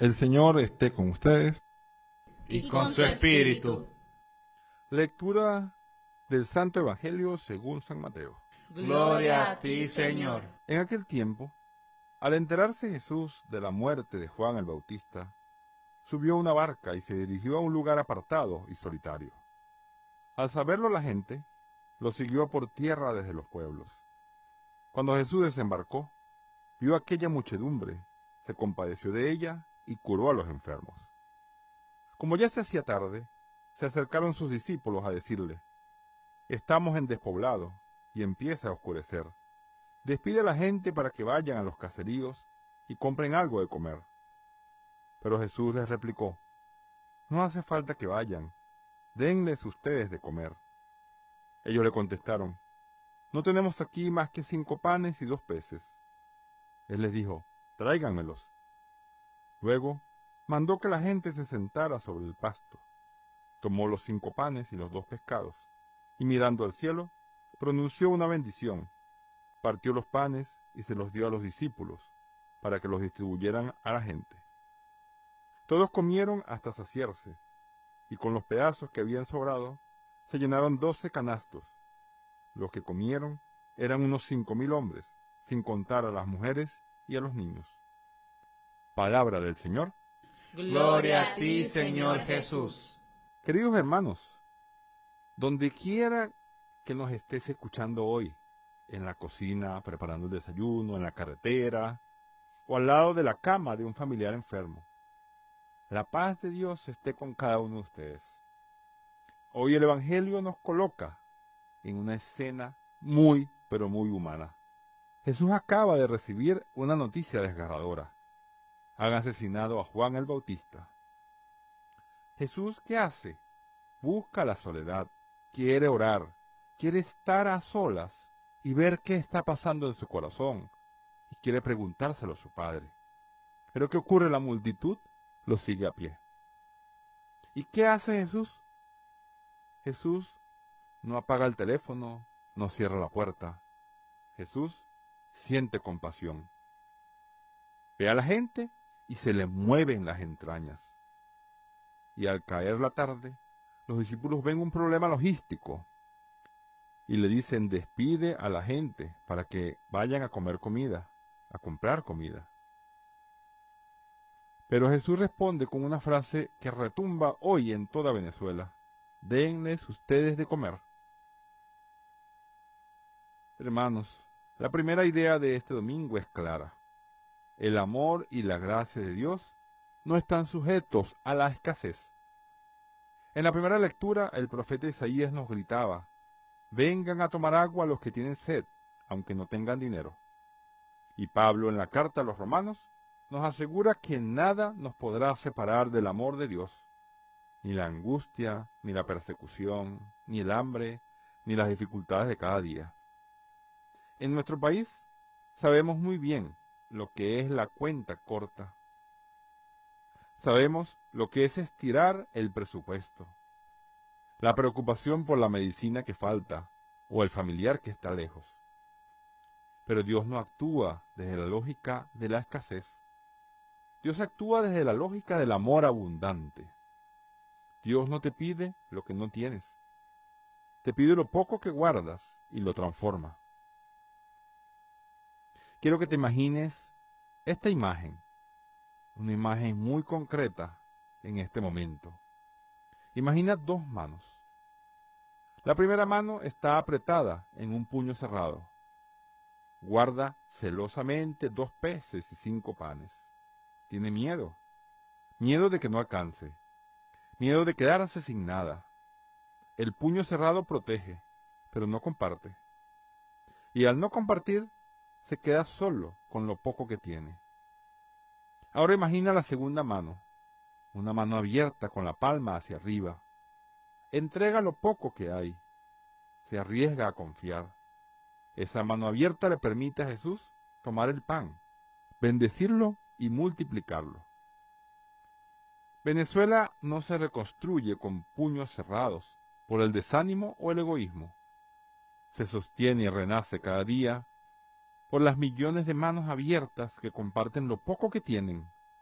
El Señor esté con ustedes. Y con su espíritu. Lectura del Santo Evangelio según San Mateo. Gloria a ti, Señor. En aquel tiempo, al enterarse Jesús de la muerte de Juan el Bautista, subió a una barca y se dirigió a un lugar apartado y solitario. Al saberlo la gente, lo siguió por tierra desde los pueblos. Cuando Jesús desembarcó, vio aquella muchedumbre, se compadeció de ella y curó a los enfermos. Como ya se hacía tarde, se acercaron sus discípulos a decirle: «Estamos en despoblado y empieza a oscurecer. Despide a la gente para que vayan a los caseríos y compren algo de comer». Pero Jesús les replicó: «No hace falta que vayan, denles ustedes de comer». Ellos le contestaron: «No tenemos aquí más que 5 panes y 2 peces». Él les dijo: «Tráiganmelos». Luego mandó que la gente se sentara sobre el pasto. Tomó los 5 panes y los 2 pescados, y mirando al cielo, pronunció una bendición, partió los panes y se los dio a los discípulos, para que los distribuyeran a la gente. Todos comieron hasta saciarse, y con los pedazos que habían sobrado, se llenaron 12 canastos. Los que comieron eran unos 5.000 hombres, sin contar a las mujeres y a los niños. Palabra del Señor. Gloria a ti, Señor Jesús. Queridos hermanos, donde quiera que nos estés escuchando hoy, en la cocina, preparando el desayuno, en la carretera, o al lado de la cama de un familiar enfermo, la paz de Dios esté con cada uno de ustedes. Hoy el Evangelio nos coloca en una escena muy, pero muy humana. Jesús acaba de recibir una noticia desgarradora. Han asesinado a Juan el Bautista. Jesús, ¿qué hace? Busca la soledad, quiere orar, quiere estar a solas y ver qué está pasando en su corazón, y quiere preguntárselo a su Padre. Pero ¿qué ocurre? La multitud lo sigue a pie. ¿Y qué hace Jesús? Jesús no apaga el teléfono, no cierra la puerta. Jesús siente compasión. Ve a la gente y se le mueven las entrañas. Y al caer la tarde, los discípulos ven un problema logístico y le dicen: despide a la gente para que vayan a comer comida, a comprar comida. Pero Jesús responde con una frase que retumba hoy en toda Venezuela: denles ustedes de comer. Hermanos, la primera idea de este domingo es clara. El amor y la gracia de Dios no están sujetos a la escasez. En la primera lectura, el profeta Isaías nos gritaba: vengan a tomar agua los que tienen sed, aunque no tengan dinero. Y Pablo, en la carta a los Romanos, nos asegura que nada nos podrá separar del amor de Dios, ni la angustia, ni la persecución, ni el hambre, ni las dificultades de cada día. En nuestro país sabemos muy bien lo que es la cuenta corta. Sabemos lo que es estirar el presupuesto, la preocupación por la medicina que falta o el familiar que está lejos. Pero Dios no actúa desde la lógica de la escasez. Dios actúa desde la lógica del amor abundante. Dios no te pide lo que no tienes. Te pide lo poco que guardas y lo transforma. Quiero que te imagines esta imagen, una imagen muy concreta en este momento. Imagina 2 manos. La primera mano está apretada en un puño cerrado. Guarda celosamente 2 peces y 5 panes. Tiene miedo. Miedo de que no alcance. Miedo de quedarse sin nada. El puño cerrado protege, pero no comparte. Y al no compartir, se queda solo con lo poco que tiene. Ahora imagina la segunda mano, una mano abierta con la palma hacia arriba. Entrega lo poco que hay. Se arriesga a confiar. Esa mano abierta le permite a Jesús tomar el pan, bendecirlo y multiplicarlo. Venezuela no se reconstruye con puños cerrados por el desánimo o el egoísmo. Se sostiene y renace cada día por las millones de manos abiertas que comparten lo poco que tienen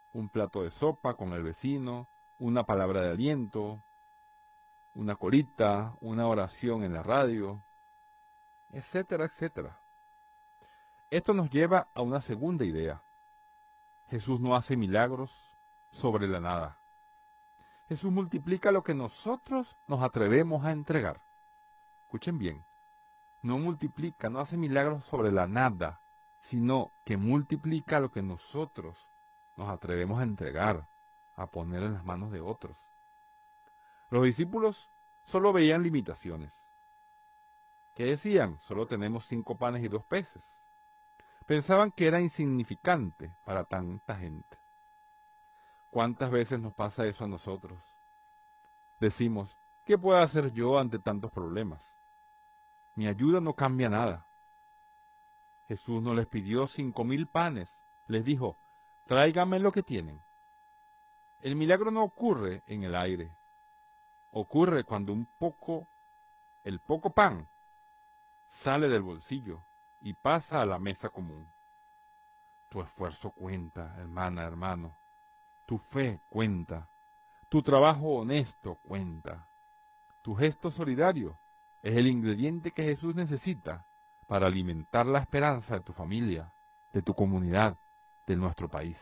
un plato de sopa con el vecino, una palabra de aliento, una corita, una oración en la radio, etcétera, etcétera. Esto nos lleva a una segunda idea. Jesús no hace milagros sobre la nada. Jesús multiplica lo que nosotros nos atrevemos a entregar. Escuchen bien, no multiplica, no hace milagros sobre la nada, sino que multiplica lo que nosotros nos atrevemos a entregar, a poner en las manos de otros. Los discípulos solo veían limitaciones. ¿Qué decían? Solo tenemos 5 panes y 2 peces. Pensaban que era insignificante para tanta gente. ¿Cuántas veces nos pasa eso a nosotros? Decimos, ¿qué puedo hacer yo ante tantos problemas? Mi ayuda no cambia nada. Jesús no les pidió 5,000 panes. Les dijo, tráiganme lo que tienen. El milagro no ocurre en el aire. Ocurre cuando el poco pan sale del bolsillo y pasa a la mesa común. Tu esfuerzo cuenta, hermana, hermano. Tu fe cuenta. Tu trabajo honesto cuenta. Tu gesto solidario es el ingrediente que Jesús necesita para alimentar la esperanza de tu familia, de tu comunidad, de nuestro país.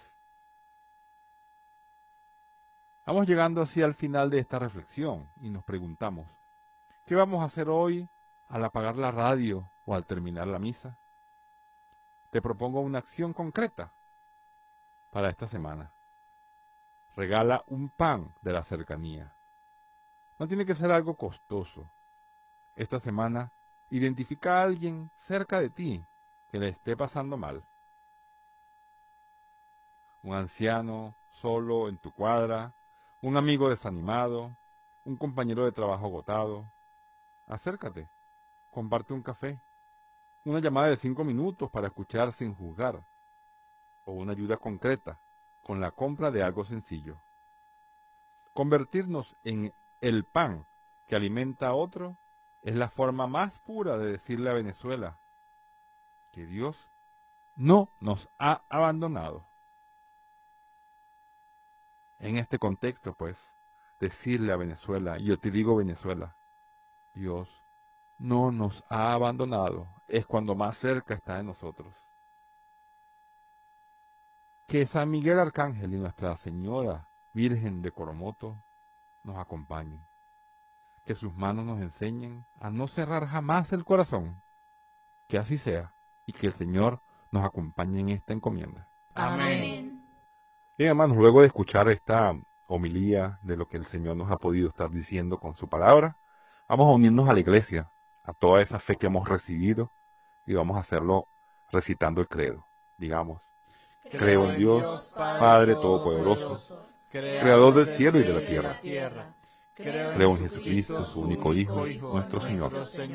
Vamos llegando así al final de esta reflexión y nos preguntamos, ¿qué vamos a hacer hoy al apagar la radio o al terminar la misa? Te propongo una acción concreta para esta semana. Regala un pan de la cercanía. No tiene que ser algo costoso. Esta semana, identifica a alguien cerca de ti que le esté pasando mal. Un anciano solo en tu cuadra, un amigo desanimado, un compañero de trabajo agotado. Acércate, comparte un café, una llamada de 5 minutos para escuchar sin juzgar, o una ayuda concreta con la compra de algo sencillo. Convertirnos en el pan que alimenta a otro es la forma más pura de decirle a Venezuela que Dios no nos ha abandonado. En este contexto, pues, decirle a Venezuela, y yo te digo Venezuela, Dios no nos ha abandonado, es cuando más cerca está de nosotros. Que San Miguel Arcángel y Nuestra Señora Virgen de Coromoto nos acompañen. Que sus manos nos enseñen a no cerrar jamás el corazón. Que así sea, y que el Señor nos acompañe en esta encomienda. Amén. Bien, hermanos, luego de escuchar esta homilía de lo que el Señor nos ha podido estar diciendo con su palabra, vamos a unirnos a la iglesia, a toda esa fe que hemos recibido, y vamos a hacerlo recitando el credo. Digamos, creo en Dios, Padre Todopoderoso, Creador del cielo y de la tierra. Creo en Jesucristo, su único Hijo, nuestro Señor,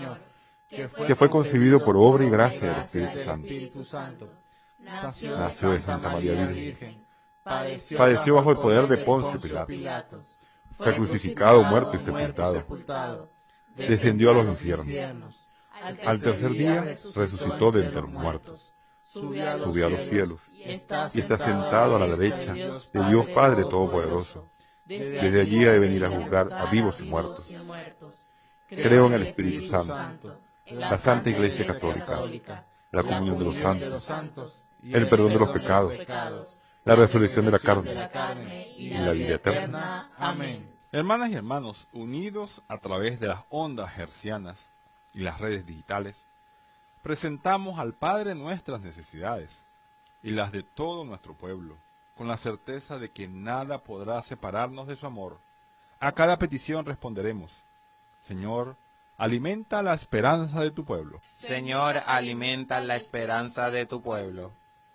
que fue concebido por obra y gracia del Espíritu Santo. Nació de Santa María Virgen. Padeció bajo el poder de Poncio Pilato. Fue crucificado, muerto y sepultado. Descendió a los infiernos. Al tercer día resucitó de entre los muertos. Subió a los cielos y está sentado a la derecha de Dios Padre Todopoderoso. Desde allí ha de venir a juzgar a vivos y muertos. Creo en el Espíritu Santo, la Santa Iglesia Católica, la comunión de los santos, el perdón de los pecados, la resurrección de la carne y la vida eterna. Amén. Hermanas y hermanos, unidos a través de las ondas hercianas y las redes digitales, presentamos al Padre nuestras necesidades y las de todo nuestro pueblo, con la certeza de que nada podrá separarnos de su amor. A cada petición responderemos, Señor, alimenta la esperanza de tu pueblo. Señor, alimenta la esperanza de tu pueblo.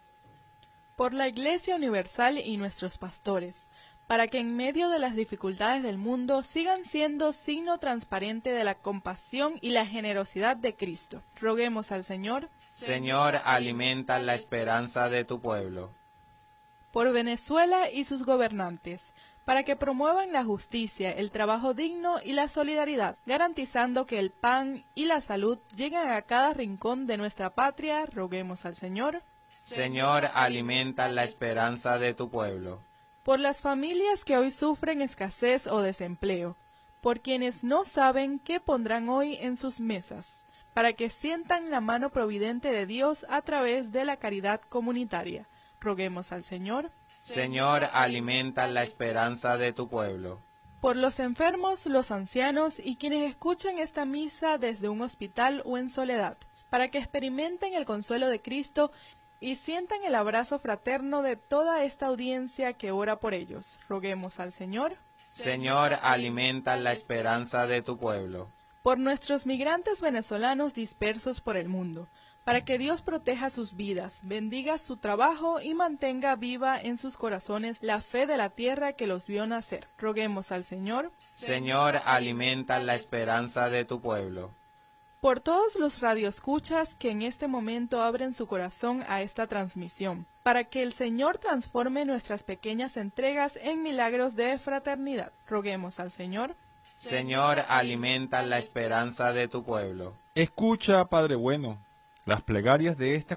Por la Iglesia Universal y nuestros pastores, para que en medio de las dificultades del mundo sigan siendo signo transparente de la compasión y la generosidad de Cristo. Roguemos al Señor. Señor, alimenta la esperanza de tu pueblo. Por Venezuela y sus gobernantes, para que promuevan la justicia, el trabajo digno y la solidaridad, garantizando que el pan y la salud lleguen a cada rincón de nuestra patria. Roguemos al Señor. Señor, alimenta la esperanza de tu pueblo. por las familias que hoy sufren escasez o desempleo, por quienes no saben qué pondrán hoy en sus mesas, para que sientan la mano providente de Dios a través de la caridad comunitaria. Roguemos al Señor. Señor, alimenta la esperanza de tu pueblo. Por los enfermos, los ancianos y quienes escuchan esta misa desde un hospital o en soledad, para que experimenten el consuelo de Cristo y sientan el abrazo fraterno de toda esta audiencia que ora por ellos. Roguemos al Señor. Señor, alimenta la esperanza de tu pueblo. Por nuestros migrantes venezolanos dispersos por el mundo, para que Dios proteja sus vidas, bendiga su trabajo y mantenga viva en sus corazones la fe de la tierra que los vio nacer. Roguemos al Señor. Señor, alimenta la esperanza de tu pueblo. Por todos los radioescuchas que en este momento abren su corazón a esta transmisión, para que el Señor transforme nuestras pequeñas entregas en milagros de fraternidad. Roguemos al Señor. Señor, alimenta la esperanza de tu pueblo. Escucha, Padre bueno, las plegarias de esta